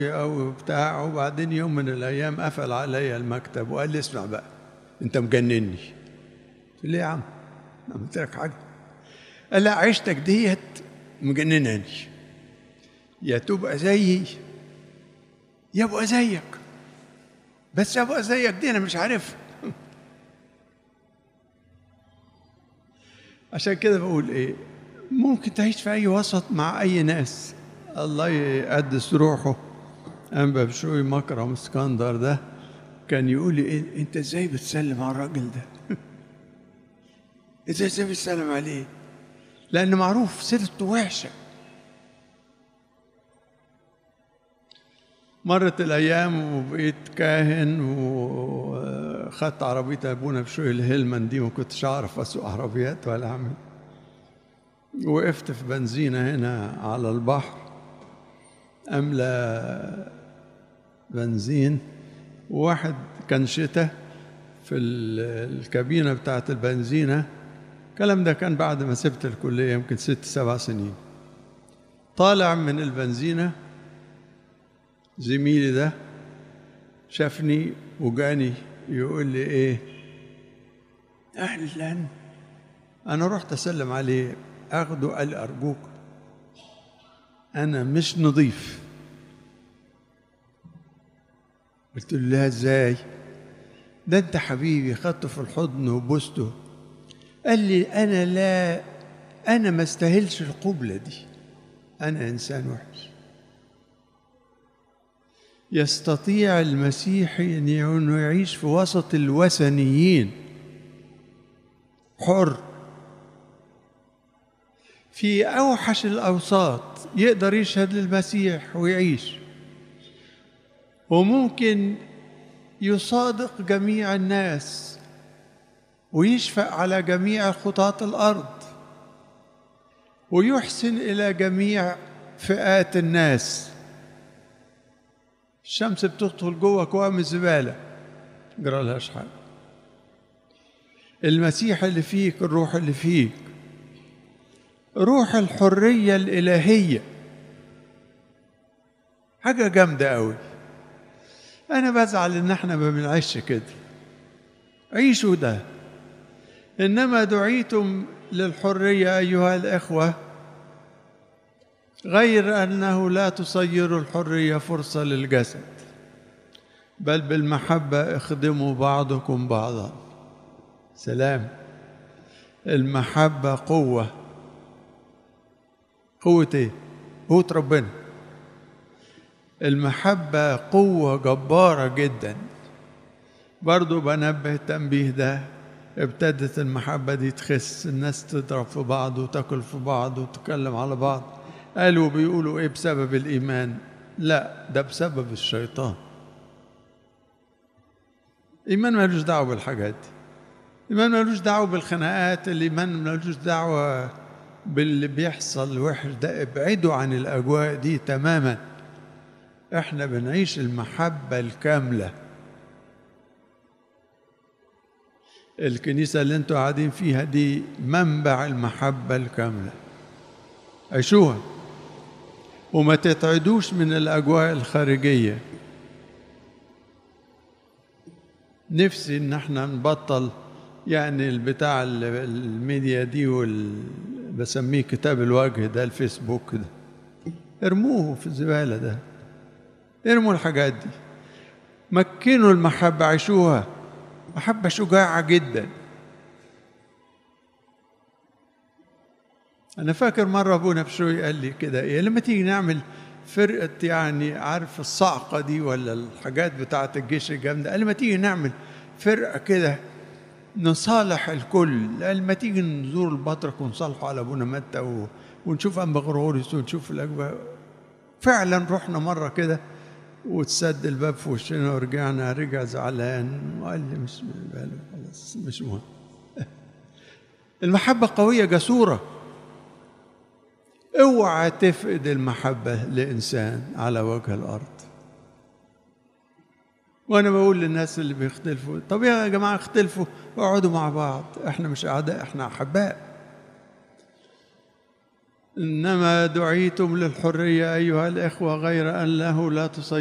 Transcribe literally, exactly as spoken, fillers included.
أو بتاع، وبعدين يوم من الأيام قفل عليا المكتب وقال لي اسمع بقى أنت مجنني. قلت له ليه يا عم؟ أنا قلت لك حاجة؟ قال لا عيشتك ديت مجنناني، يا تبقى زيي يا ابقى زيك، بس ابقى زيك دي أنا مش عارفها. عشان كده بقول إيه، ممكن تعيش في أي وسط مع أي ناس. الله يقدس روحه أنبا بشوي مكرم اسكندر ده كان يقول لي إيه أنت إزاي بتسلم على الراجل ده؟ إزاي إزاي بتسلم عليه؟ لأن معروف سيرته وحشة. مرت الأيام وبقيت كاهن وخدت عربية أبونا بشوي الهيلمان دي، ما كنتش أعرف أسوق عربيات ولا أعمل. وقفت في بنزينة هنا على البحر أملى بنزين، وواحد كان شتاء في الكابينة بتاعت البنزينة. الكلام ده كان بعد ما سبت الكلية يمكن ست سبع سنين. طالع من البنزينة زميلي ده شافني وجاني يقول لي ايه اهلا. انا رحت اسلم عليه اخده، قال ارجوك انا مش نظيف. قلت له لا ازاي؟ ده انت حبيبي. خدته في الحضن وبوسته. قال لي انا لا انا ما استاهلش القبلة دي، انا انسان وحش. يستطيع المسيحي انه يعيش في وسط الوثنيين حر في اوحش الاوساط، يقدر يشهد للمسيح ويعيش، وممكن يصادق جميع الناس ويشفق على جميع خطاة الارض ويحسن الى جميع فئات الناس. الشمس بتدخل جوه كوام الزبالة جرى لهاش حاجة. المسيح اللي فيك، الروح اللي فيك، روح الحرية الإلهية، حاجة جامدة قوي. أنا بزعل إن احنا ما بنعيش كده. عيشوا ده. إنما دعيتم للحرية أيها الإخوة، غير أنه لا تصيروا الحرية فرصة للجسد، بل بالمحبة اخدموا بعضكم بعضا. سلام. المحبة قوة. قوة ايه؟ قوة ربنا. المحبة قوة جبارة جدا. برضو بنبه التنبيه ده، ابتدت المحبة دي تخس، الناس تضرب في بعض وتاكل في بعض وتتكلم على بعض. قالوا بيقولوا ايه بسبب الإيمان؟ لا، ده بسبب الشيطان. الإيمان مالوش دعوة بالحاجات دي. الإيمان مالوش دعوة بالخناقات، الإيمان مالوش دعوة باللي بيحصل وحش ده. ابعدوا عن الأجواء دي تماما. احنا بنعيش المحبة الكاملة. الكنيسة اللي انتوا قاعدين فيها دي منبع المحبة الكاملة. عيشوها وما تتعدوش من الأجواء الخارجية. نفسي ان احنا نبطل يعني البتاع الميديا دي وال بسميه كتاب الوجه ده، الفيسبوك ده، ارموه في الزبالة ده. ارموا الحاجات دي. مكنوا المحبة، عيشوها. محبة شجاعة جدا. أنا فاكر مرة أبونا بشوي قال لي كده إيه، لما تيجي نعمل فرقة يعني عارف الصعقة دي ولا الحاجات بتاعة الجيش الجامدة، قال لما تيجي نعمل فرقة كده نصالح الكل. لما تيجي نزور البطرك ونصالحوا على أبونا متى ونشوف أنبا غرغوريوس ونشوف الأجواء. فعلا رحنا مرة كده وتسد الباب في وشنا ورجعنا. رجع زعلان وقال لي مش خلاص مش مهم. المحبة قوية جسورة. اوعى تفقد المحبة لإنسان على وجه الأرض. وأنا بقول للناس اللي بيختلفوا، طب يا جماعة اختلفوا اقعدوا مع بعض، احنا مش أعداء، احنا أحباء. إنما دعيتم للحرية أيها الإخوة، غير أنه لا تصيروا